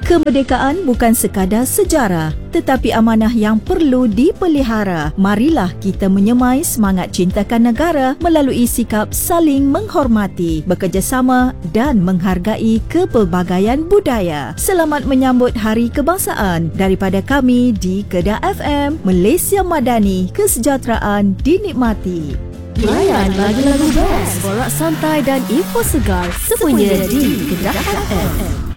Kemerdekaan bukan sekadar sejarah, tetapi amanah yang perlu dipelihara. Marilah kita menyemai semangat cintakan negara melalui sikap saling menghormati, bekerjasama dan menghargai kepelbagaian budaya. Selamat menyambut Hari Kebangsaan daripada kami di Kedah FM, Malaysia Madani, kesejahteraan dinikmati. Layan lagu-lagu best, borak santai dan info segar semuanya di Kedah FM.